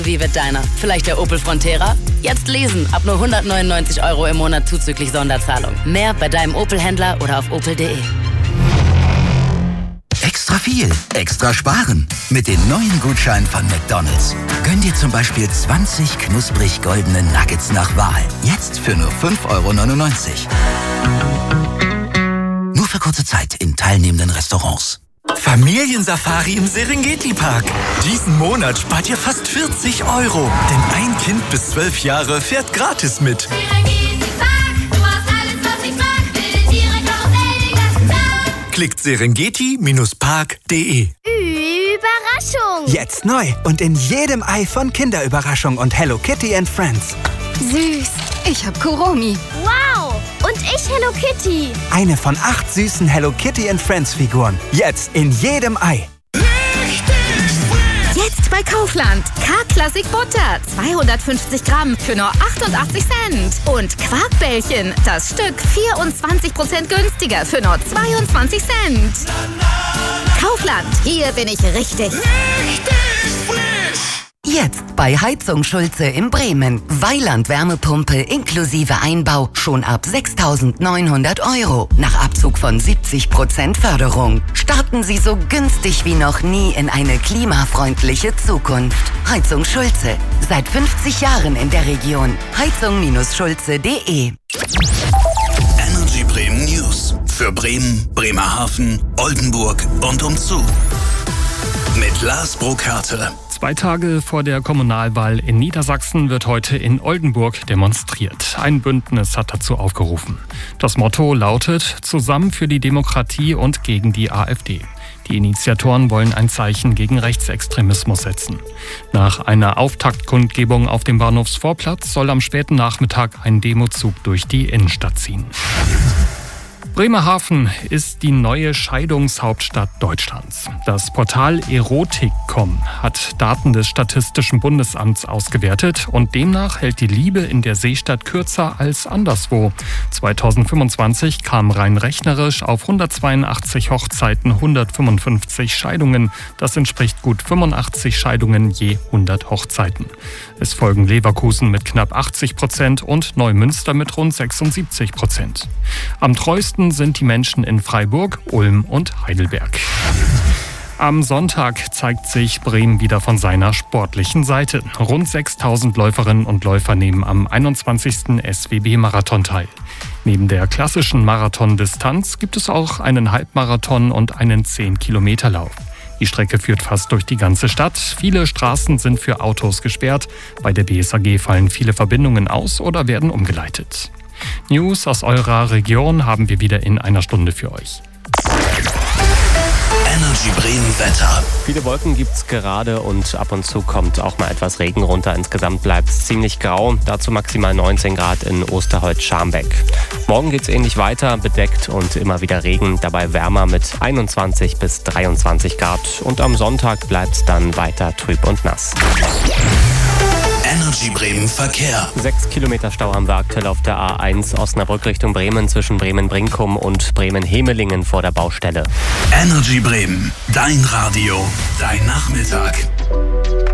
Wie wird deiner? Vielleicht der Opel Frontera? Jetzt lesen, ab nur 199 € im Monat zuzüglich Sonderzahlung. Mehr bei deinem Opel-Händler oder auf opel.de. Extra viel, extra sparen. Mit den neuen Gutscheinen von McDonald's. Gönn dir zum Beispiel 20 knusprig goldene Nuggets nach Wahl. Jetzt für nur 5,99 €. Nur für kurze Zeit in teilnehmenden Restaurants. Familiensafari im Serengeti-Park. Diesen Monat spart ihr fast 40 €. Denn ein Kind bis 12 Jahre fährt gratis mit. Serengeti-Park, du hast alles, was ich mag. Wilde Tiere, Karussell, den ganzen Tag. Klickt serengeti-park.de. Überraschung! Jetzt neu und in jedem Ei von Kinderüberraschung und Hello Kitty and Friends. Süß. Ich hab Kuromi. Wow! Und ich Hello Kitty. Eine von 8 süßen Hello Kitty and Friends Figuren. Jetzt in jedem Ei. Jetzt bei Kaufland. K-Classic Butter. 250 Gramm für nur 88 Cent. Und Quarkbällchen. Das Stück 24% günstiger für nur 22 Cent. Kaufland. Hier bin ich richtig. Jetzt bei Heizung Schulze in Bremen. Weiland Wärmepumpe inklusive Einbau schon ab 6.900 €. Nach Abzug von 70% Förderung. Starten Sie so günstig wie noch nie in eine klimafreundliche Zukunft. Heizung Schulze. Seit 50 Jahren in der Region. Heizung-schulze.de. Energy Bremen News. Für Bremen, Bremerhaven, Oldenburg und umzu. Mit Lars Burkhardt. 2 Tage vor der Kommunalwahl in Niedersachsen wird heute in Oldenburg demonstriert. Ein Bündnis hat dazu aufgerufen. Das Motto lautet: Zusammen für die Demokratie und gegen die AfD. Die Initiatoren wollen ein Zeichen gegen Rechtsextremismus setzen. Nach einer Auftaktkundgebung auf dem Bahnhofsvorplatz soll am späten Nachmittag ein Demozug durch die Innenstadt ziehen. Bremerhaven ist die neue Scheidungshauptstadt Deutschlands. Das Portal Erotik.com hat Daten des Statistischen Bundesamts ausgewertet und demnach hält die Liebe in der Seestadt kürzer als anderswo. 2025 kam rein rechnerisch auf 182 Hochzeiten 155 Scheidungen. Das entspricht gut 85 Scheidungen je 100 Hochzeiten. Es folgen Leverkusen mit knapp 80% und Neumünster mit rund 76%. Am treuesten sind die Menschen in Freiburg, Ulm und Heidelberg. Am Sonntag zeigt sich Bremen wieder von seiner sportlichen Seite. Rund 6.000 Läuferinnen und Läufer nehmen am 21. SWB-Marathon teil. Neben der klassischen Marathondistanz gibt es auch einen Halbmarathon und einen 10-Kilometer-Lauf. Die Strecke führt fast durch die ganze Stadt. Viele Straßen sind für Autos gesperrt. Bei der BSAG fallen viele Verbindungen aus oder werden umgeleitet. News aus eurer Region haben wir wieder in einer Stunde für euch. Energy Bremen Wetter. Viele Wolken gibt's gerade und ab und zu kommt auch mal etwas Regen runter. Insgesamt bleibt's ziemlich grau. Dazu maximal 19 Grad in Osterholz-Scharmbeck. Morgen geht's ähnlich weiter, bedeckt und immer wieder Regen. Dabei wärmer mit 21 bis 23 Grad. Und am Sonntag bleibt's dann weiter trüb und nass. Energy Bremen Verkehr. 6 Kilometer Stau am Werkteil auf der A1 Osnabrück Richtung Bremen zwischen Bremen-Brinkum und Bremen-Hemelingen vor der Baustelle. Energy Bremen, dein Radio, dein Nachmittag.